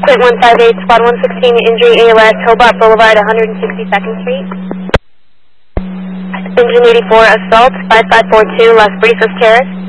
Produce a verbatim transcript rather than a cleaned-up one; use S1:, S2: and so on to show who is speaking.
S1: point one five eight, squad one sixteen, injury A L S, Hobart Boulevard, one hundred sixty-second Street. Engine eighty-four, assault, five five four two, Las Brisas Terrace.